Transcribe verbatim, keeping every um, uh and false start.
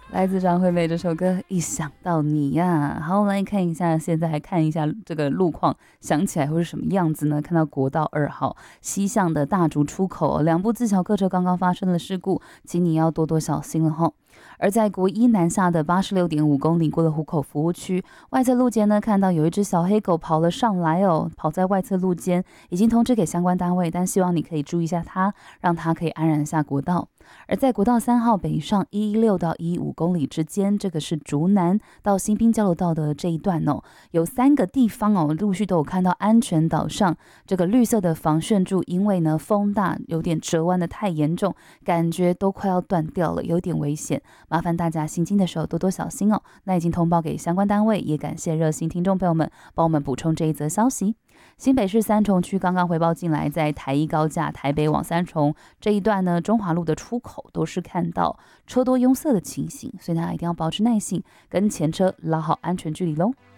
来自张惠妹这首歌《一想到你》呀。好，来看一下，现在还看一下这个路况，想起来会是什么样子呢？看到国道二号西向的大竹出口，两部自小客车刚刚发生了事故，请你要多多小心了哈。而在国一南下的八十六点五公里过了湖口服务区外侧路肩呢，看到有一只小黑狗跑了上来哦，跑在外侧路肩，已经通知给相关单位，但希望你可以注意一下它，让它可以安然下国道。而在国道三号北上一一六到一一五公里之间，这个是竹南到新滨交流道的这一段哦，有三个地方哦，陆续都有看到安全岛上这个绿色的防汛柱，因为呢风大，有点折弯的太严重，感觉都快要断掉了，有点危险，麻烦大家行经的时候多多小心哦。那已经通报给相关单位，也感谢热心听众朋友们帮我们补充这一则消息。新北市三重区刚刚回报进来，在台一高架台北往三重这一段呢，中华路的出口都是看到车多拥塞的情形，所以大家一定要保持耐性，跟前车拉好安全距离喽。